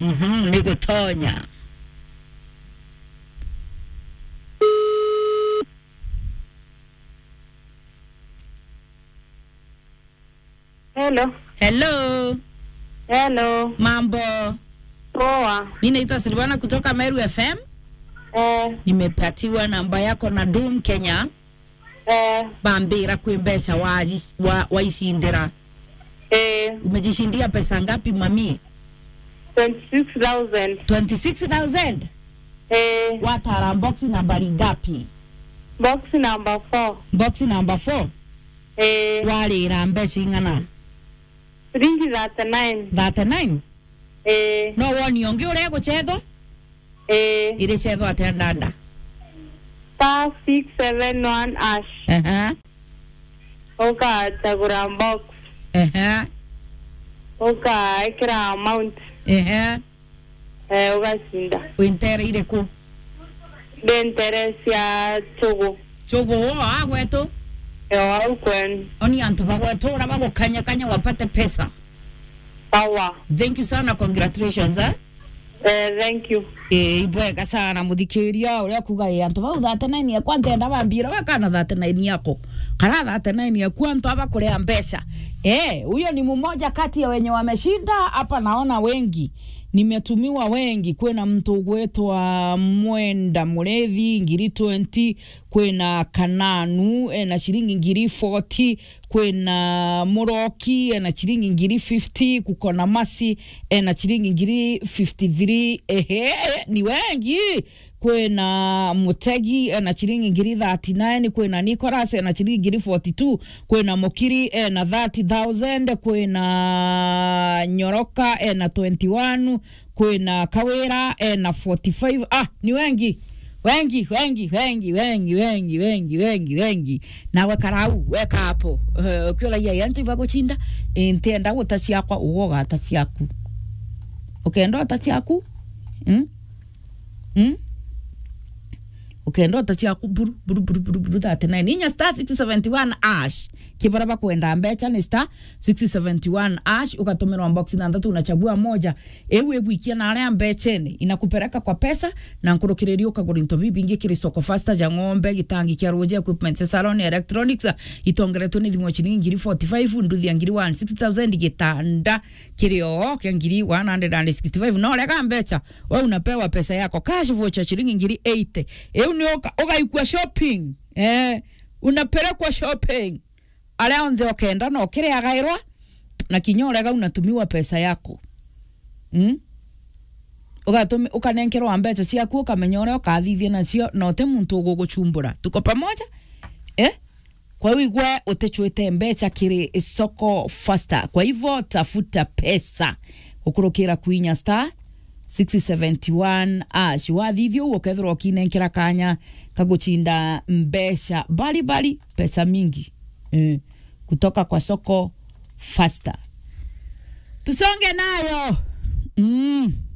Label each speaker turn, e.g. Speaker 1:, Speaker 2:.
Speaker 1: Niko Tonya.
Speaker 2: Hello.
Speaker 1: Hello.
Speaker 2: Hello.
Speaker 1: Mambo.
Speaker 2: Poa.
Speaker 1: Mimi naitwa Silvana kutoka Meru FM. Nimepatiwa namba yako na Doom Kenya. Bambira kuimbecha wa isindira. Umejishindia pesa ngapi mami?
Speaker 2: 26,000.
Speaker 1: 26,000? Watara box nambari ngapi?
Speaker 2: Box number 4.
Speaker 1: Box number 4? Wali rambeshi ngana?
Speaker 2: Ringi 39.
Speaker 1: 39? No woni ongi ure guchetho? Ile chetho atendanda.
Speaker 2: Star 671 ash. Oka tagura box. Oka ikira amount. Oka sinda.
Speaker 1: Wintere ile ku?
Speaker 2: Dentere sia chogo.
Speaker 1: Chogo agweto?
Speaker 2: Ukwen.
Speaker 1: Oni antu bagweto ura bago kanya wapate pesa.
Speaker 2: Power.
Speaker 1: Thank you sana, congratulations.
Speaker 2: Thank you.
Speaker 1: Ibwega sana muthikiria uria kuga antu bau 39 yakwa ntenda bambira wakana 39 yako. Kana 39 yakwa antu abakurea mbeca. Huyo ni mmoja kati ya wenye wameshinda hapa, naona wengi. Nimetumiwa wengi. Kwena mtu gwetwa Mwenda Murethi ngiri 20, kwena Kananu na shilingi ngiri 40, kwena Muroki na shilingi ngiri 50, kukona Masi na shilingi ngiri 53. Ni wengi. Kwena Mutegi na shilingi ngiri 39, kwena Nicholas na shilingi ngiri 42, kwena Mokiri na 30,000, kwena Nyoroka na 21, kwena Kawera na 45. Ni wengi. Wengi. Nawe karau weka hapo. Ukiola ya antu baguchinda ntenda gutachi yakwa ugoga atachi yaku. Ukendo atachi yaku? Ukendo atachi yaku buru 39. Ninya star 671 ash. Kibaraba kwenda mbecha ni star 671 ash, ukatomerwa box na ndatu unachagua moja. Ewe wikia na ale mbecheni inakupeleka kwa pesa na nkurukirerio ukagura into bibingi kiri soko faster ja ng'ombe, gitangi kia roje equipment salon electronics itongeretwe ni thimo chiningi ngiri 45, nduthi ya ngiri 160,000 gitanda kirio kia ngiri 165. no lega mbecha wewe unapewa pesa yako cash voucher shilingi ngiri 80. Ni ugaikwa shopping. Unapelekwa shopping. Ale on the okenda no kire agairwa na kinyorega unatumiwa pesa yako. Ukanenkerwa mbeca ciaku ukamenyora ukathithia nacio no te muntu uguguchumbura. Tuko pamoja? Kwa hivyo utechwete mbeca kiri soko faster. Kwa hivyo tafuta pesa ukurukira kuinya star 671 ash. Wathithio ukethirwa kinenkera kanya kaguchinda mbeca bali pesa mingi. Kutoka kwa soko faster. Tusonge nayo.